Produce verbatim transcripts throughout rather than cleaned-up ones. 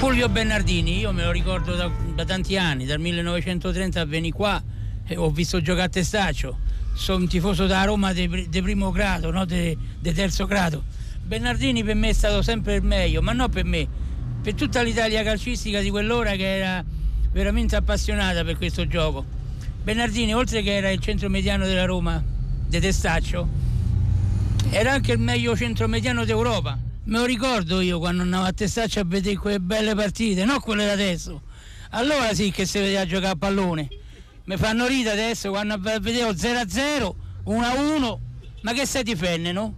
Fulvio Bernardini, io me lo ricordo da, da tanti anni, dal millenovecentotrenta veni qua e ho visto giocare a Testaccio. Sono un tifoso da Roma di primo grado, no di terzo grado. Bernardini per me è stato sempre il meglio, ma non per me, per tutta l'Italia calcistica di quell'ora che era veramente appassionata per questo gioco. Bernardini, oltre che era il centromediano della Roma, di Testaccio, era anche il meglio centromediano d'Europa. Me lo ricordo io quando andavo a Testaccio a vedere quelle belle partite, non quelle da adesso. Allora sì che si vedeva giocare a pallone. Mi fanno ridere adesso quando vedevo zero a zero, uno a uno, ma che sei di fenne, no?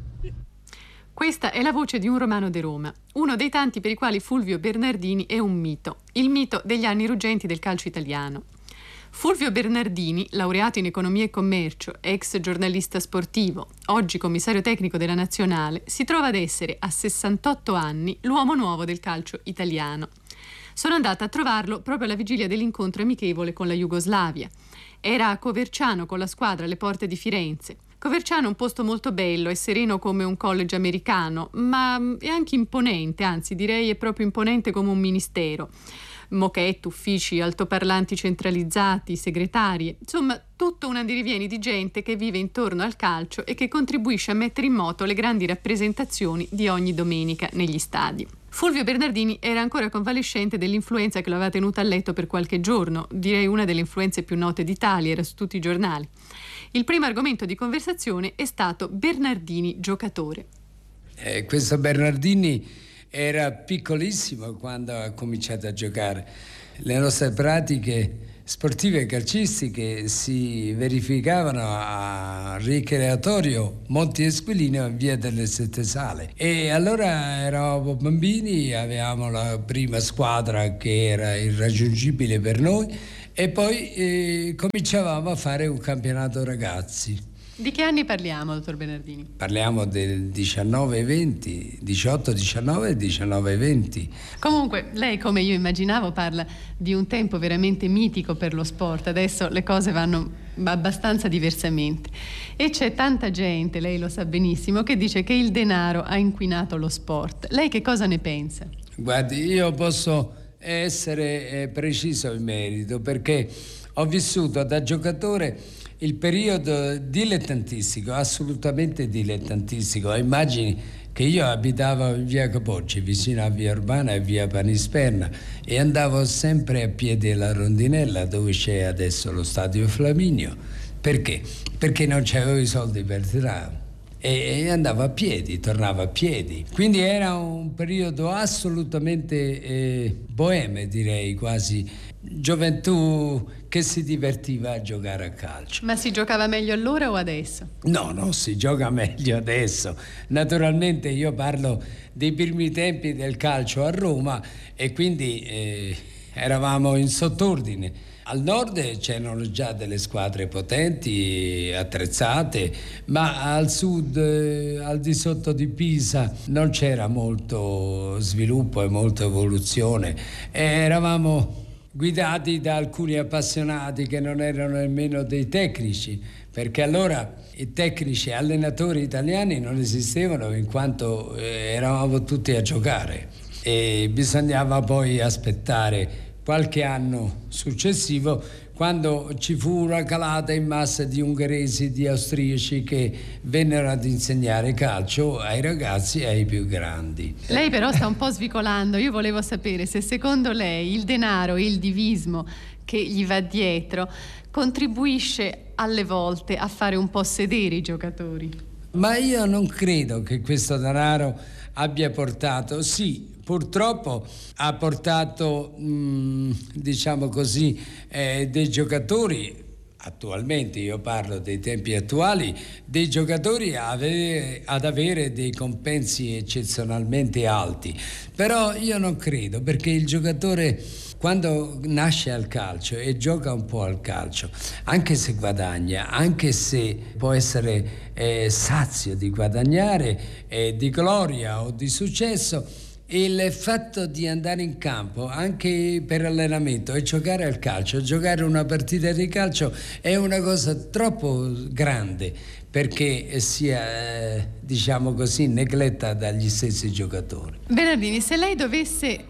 Questa è la voce di un romano di Roma, uno dei tanti per i quali Fulvio Bernardini è un mito, il mito degli anni ruggenti del calcio italiano. Fulvio Bernardini, laureato in economia e commercio, ex giornalista sportivo, oggi commissario tecnico della Nazionale, si trova ad essere, a sessantotto anni, l'uomo nuovo del calcio italiano. Sono andata a trovarlo proprio alla vigilia dell'incontro amichevole con la Jugoslavia. Era a Coverciano con la squadra alle porte di Firenze. Coverciano è un posto molto bello, è sereno come un college americano, ma è anche imponente, anzi direi è proprio imponente come un ministero. Moquette, uffici, altoparlanti centralizzati, segretarie, insomma tutta una andirivieni di gente che vive intorno al calcio e che contribuisce a mettere in moto le grandi rappresentazioni di ogni domenica negli stadi. Fulvio Bernardini era ancora convalescente dell'influenza che lo aveva tenuto a letto per qualche giorno, direi una delle influenze più note d'Italia, era su tutti i giornali. Il primo argomento di conversazione è stato Bernardini giocatore. Eh, questo Bernardini era piccolissimo quando ha cominciato a giocare. Le nostre pratiche sportive e calcistiche si verificavano a Ricreatorio Monti Esquilino in via delle Sette Sale. E allora eravamo bambini, avevamo la prima squadra che era irraggiungibile per noi e poi eh, cominciavamo a fare un campionato ragazzi. Di che anni parliamo, dottor Bernardini? Parliamo del diciannove venti, diciotto diciannove e diciannove venti. Comunque, lei, come io immaginavo, parla di un tempo veramente mitico per lo sport. Adesso le cose vanno abbastanza diversamente. E c'è tanta gente, lei lo sa benissimo, che dice che il denaro ha inquinato lo sport. Lei che cosa ne pensa? Guardi, io posso essere preciso in merito, perché ho vissuto da giocatore il periodo dilettantistico, assolutamente dilettantistico. Immagini che io abitavo in via Capocci, vicino a via Urbana e via Panisperna, e andavo sempre a piedi alla Rondinella, dove c'è adesso lo stadio Flaminio. Perché? Perché non c'avevo i soldi per tirare. E andavo a piedi, tornavo a piedi. Quindi era un periodo assolutamente eh, boeme, direi, quasi gioventù che si divertiva a giocare a calcio. Ma si giocava meglio allora o adesso? No, no, si gioca meglio adesso. Naturalmente io parlo dei primi tempi del calcio a Roma e quindi eh, eravamo in sottordine. Al nord c'erano già delle squadre potenti, attrezzate, ma al sud, al di sotto di Pisa, non c'era molto sviluppo e molta evoluzione. E eravamo guidati da alcuni appassionati che non erano nemmeno dei tecnici, perché allora i tecnici e allenatori italiani non esistevano, in quanto eravamo tutti a giocare e bisognava poi aspettare qualche anno successivo, quando ci fu una calata in massa di ungheresi, di austriaci che vennero ad insegnare calcio ai ragazzi e ai più grandi. Lei però sta un po' svicolando. Io volevo sapere se secondo lei il denaro e il divismo che gli va dietro contribuisce alle volte a fare un po' sedere i giocatori. Ma io non credo che questo denaro abbia portato, sì, purtroppo ha portato, mh, diciamo così, eh, dei giocatori, attualmente io parlo dei tempi attuali, dei giocatori a avere, ad avere dei compensi eccezionalmente alti. Però io non credo, perché il giocatore quando nasce al calcio e gioca un po' al calcio, anche se guadagna, anche se può essere eh, sazio di guadagnare, eh, di gloria o di successo, il fatto di andare in campo anche per allenamento e giocare al calcio, giocare una partita di calcio è una cosa troppo grande perché sia, eh, diciamo così, negletta dagli stessi giocatori. Bernardini, se lei dovesse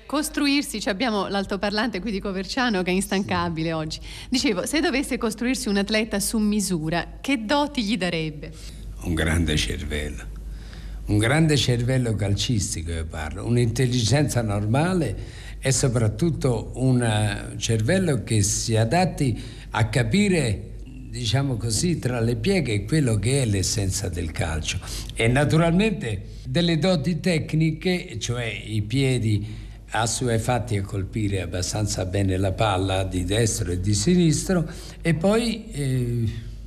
Costruirsi, cioè abbiamo l'altoparlante qui di Coverciano che è instancabile, sì, oggi. Dicevo, se dovesse costruirsi un atleta su misura, che doti gli darebbe? Un grande cervello, un grande cervello calcistico, io parlo, un'intelligenza normale e soprattutto un cervello che si adatti a capire, diciamo così, tra le pieghe quello che è l'essenza del calcio e naturalmente delle doti tecniche, cioè i piedi assuefatti a colpire abbastanza bene la palla di destro e di sinistro, e poi eh,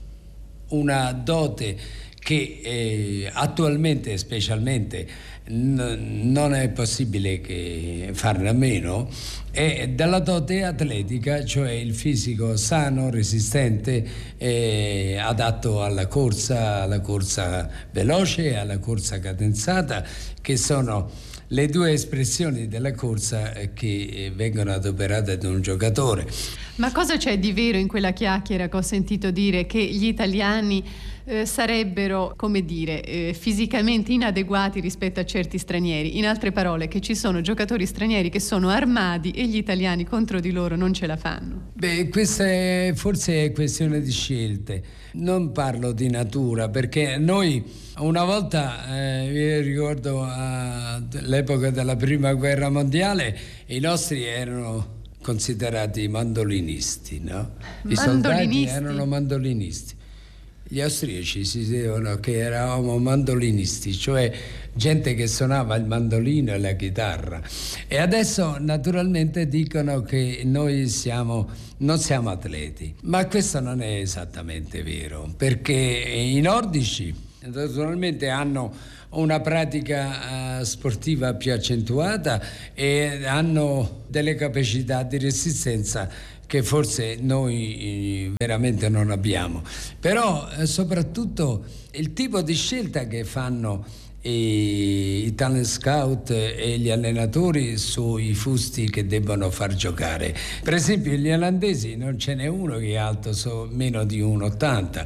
una dote che eh, attualmente specialmente n- non è possibile che farne a meno, è dalla dote atletica, cioè il fisico sano, resistente, eh, adatto alla corsa, alla corsa veloce e alla corsa cadenzata, che sono le due espressioni della corsa che vengono adoperate da un giocatore. Ma cosa c'è di vero in quella chiacchiera che ho sentito dire che gli italiani eh, sarebbero, come dire, eh, fisicamente inadeguati rispetto a certi stranieri? In altre parole, che ci sono giocatori stranieri che sono armati e gli italiani contro di loro non ce la fanno? Beh, questa è, forse è questione di scelte. Non parlo di natura, perché noi una volta, eh, io ricordo all'epoca della prima guerra mondiale, i nostri erano considerati mandolinisti, no? I soldati erano mandolinisti. Gli austriaci si dicevano che eravamo mandolinisti, cioè gente che suonava il mandolino e la chitarra. E adesso naturalmente dicono che noi siamo, non siamo atleti, ma questo non è esattamente vero, perché i nordici naturalmente hanno una pratica uh, sportiva più accentuata e hanno delle capacità di resistenza che forse noi veramente non abbiamo. Però eh, soprattutto il tipo di scelta che fanno i, i talent scout e gli allenatori sui fusti che debbono far giocare. Per esempio gli olandesi non ce n'è uno che è alto so, meno di uno virgola ottanta.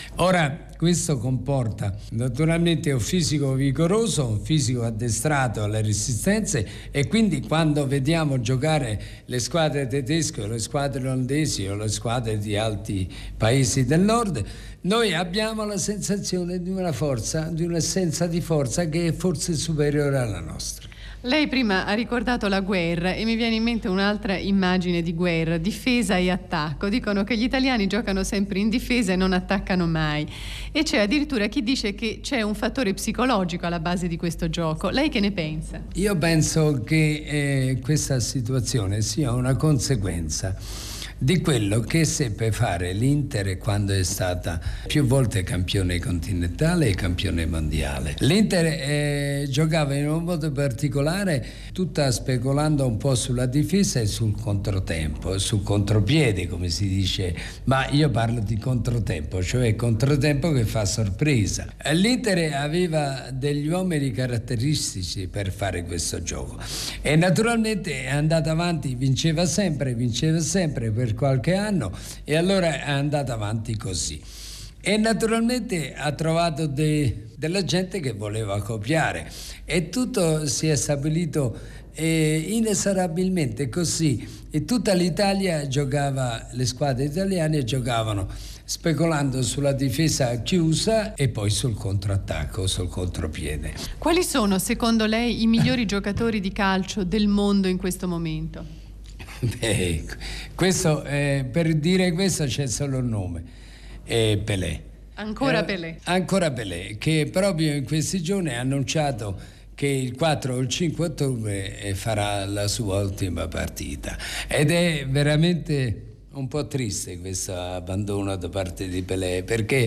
Ora questo comporta naturalmente un fisico vigoroso, un fisico addestrato alle resistenze, e quindi quando vediamo giocare le squadre tedesche o le squadre olandesi o le squadre di altri paesi del nord, noi abbiamo la sensazione di una forza, di un'essenza di forza che è forse superiore alla nostra. Lei prima ha ricordato la guerra e mi viene in mente un'altra immagine di guerra, difesa e attacco. Dicono che gli italiani giocano sempre in difesa e non attaccano mai. E c'è addirittura chi dice che c'è un fattore psicologico alla base di questo gioco. Lei che ne pensa? Io penso che eh, questa situazione sia una conseguenza di quello che seppe fare l'Inter quando è stata più volte campione continentale e campione mondiale. L'Inter eh, giocava in un modo particolare, tutta speculando un po' sulla difesa e sul controtempo, sul contropiede come si dice, ma io parlo di controtempo, cioè controtempo che fa sorpresa. L'Inter aveva degli uomini caratteristici per fare questo gioco e naturalmente è andata avanti, vinceva sempre, vinceva sempre per qualche anno, e allora è andata avanti così, e naturalmente ha trovato de, della gente che voleva copiare, e tutto si è stabilito eh, inesorabilmente così, e tutta l'Italia giocava, le squadre italiane giocavano speculando sulla difesa chiusa e poi sul controattacco, sul contropiede. Quali sono secondo lei i migliori giocatori di calcio del mondo in questo momento? Beh, questo, eh, per dire questo c'è solo un nome, è Pelé. Ancora eh, Pelé. Ancora Pelé, che proprio in questi giorni ha annunciato che il quattro o il cinque ottobre farà la sua ultima partita. Ed è veramente un po' triste questo abbandono da parte di Pelé, perché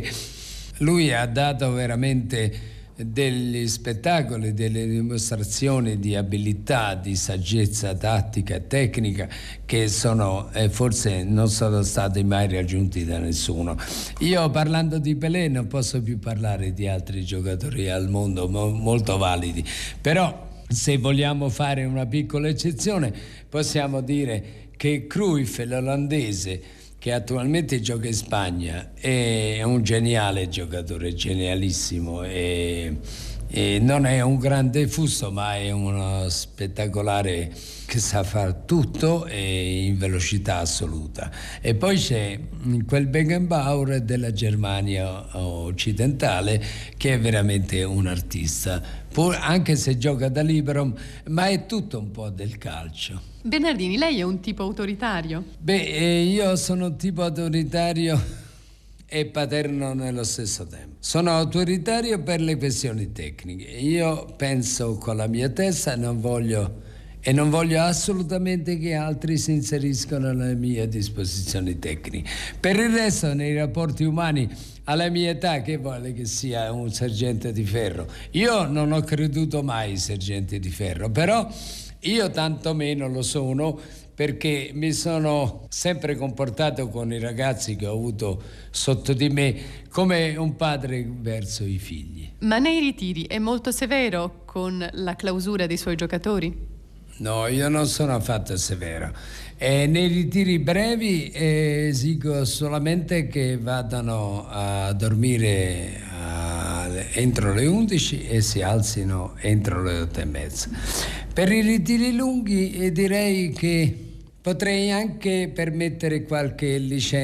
lui ha dato veramente degli spettacoli, delle dimostrazioni di abilità, di saggezza tattica e tecnica che sono eh, forse non sono stati mai raggiunti da nessuno. Io, parlando di Pelé, non posso più parlare di altri giocatori al mondo mo- molto validi, però se vogliamo fare una piccola eccezione possiamo dire che Cruyff, l'olandese, che attualmente gioca in Spagna, è un geniale giocatore, genialissimo, e E non è un grande fusto, ma è uno spettacolare che sa fare tutto e in velocità assoluta. E poi c'è quel Beckenbauer della Germania occidentale, che è veramente un artista, pur, anche se gioca da libero, ma è tutto un po' del calcio. Bernardini, lei è un tipo autoritario? Beh, eh, io sono un tipo autoritario e paterno nello stesso tempo. Sono autoritario per le questioni tecniche. Io penso con la mia testa e non voglio, e non voglio assolutamente che altri si inseriscano alle mie disposizioni tecniche. Per il resto, nei rapporti umani, alla mia età, che vuole che sia un sergente di ferro? Io non ho creduto mai ai sergenti di ferro, però io tantomeno lo sono, perché mi sono sempre comportato con i ragazzi che ho avuto sotto di me come un padre verso i figli. Ma nei ritiri è molto severo con la clausura dei suoi giocatori? No, io non sono affatto severo. E nei ritiri brevi eh, esigo solamente che vadano a dormire a, entro le undici e si alzino entro le otto e mezza. Per i ritiri lunghi eh, direi che potrei anche permettere qualche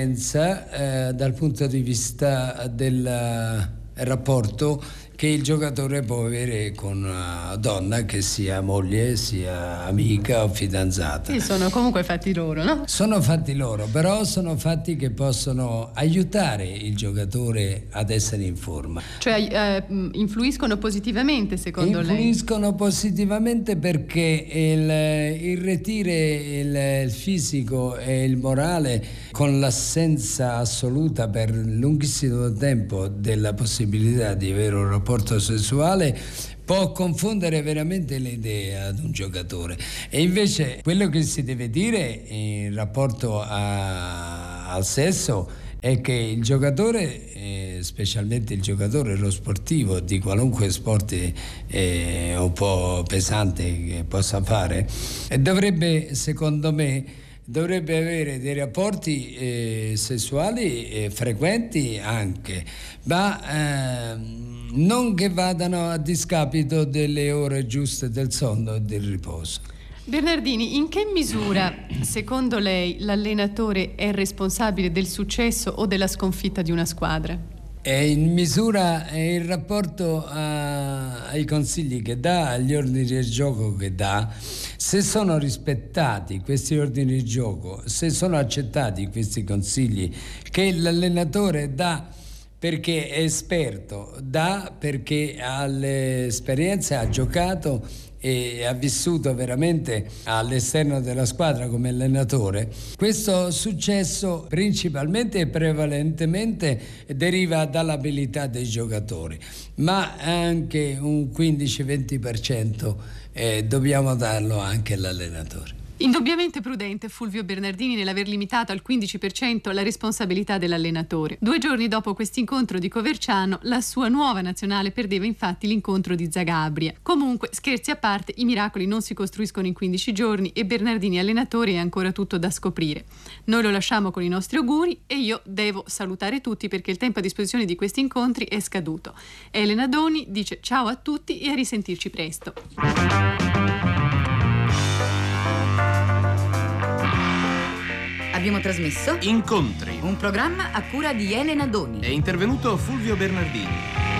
licenza eh, dal punto di vista del rapporto che il giocatore può avere con una donna, che sia moglie, sia amica o fidanzata. Sì, sono comunque fatti loro, no? Sono fatti loro, però sono fatti che possono aiutare il giocatore ad essere in forma. Cioè eh, influiscono positivamente, secondo influiscono lei? Influiscono positivamente perché il, il retire il, il fisico e il morale, con l'assenza assoluta per lunghissimo tempo della possibilità di avere un rapporto sessuale, può confondere veramente le idee ad un giocatore. E invece quello che si deve dire in rapporto a, al sesso è che il giocatore, eh, specialmente il giocatore, lo sportivo di qualunque sport eh, un po' pesante che possa fare, eh, dovrebbe, secondo me, dovrebbe avere dei rapporti eh, sessuali eh, frequenti anche, ma eh, non che vadano a discapito delle ore giuste del sonno e del riposo. Bernardini, in che misura, secondo lei, l'allenatore è responsabile del successo o della sconfitta di una squadra? È in misura, è il rapporto a, ai consigli che dà, agli ordini di gioco che dà. Se sono rispettati questi ordini di gioco, se sono accettati questi consigli che l'allenatore dà perché è esperto, dà perché ha le esperienze, ha giocato e ha vissuto veramente all'esterno della squadra come allenatore, questo successo principalmente e prevalentemente deriva dall'abilità dei giocatori, ma anche un quindici venti per cento eh, dobbiamo darlo anche all'allenatore. Indubbiamente prudente Fulvio Bernardini nell'aver limitato al quindici per cento la responsabilità dell'allenatore. Due giorni dopo quest'incontro di Coverciano, la sua nuova nazionale perdeva infatti l'incontro di Zagabria. Comunque, scherzi a parte, i miracoli non si costruiscono in quindici giorni e Bernardini allenatore è ancora tutto da scoprire. Noi lo lasciamo con i nostri auguri e io devo salutare tutti perché il tempo a disposizione di questi incontri è scaduto. Elena Doni dice ciao a tutti e a risentirci presto. Abbiamo trasmesso Incontri, un programma a cura di Elena Doni. è intervenuto Fulvio Bernardini.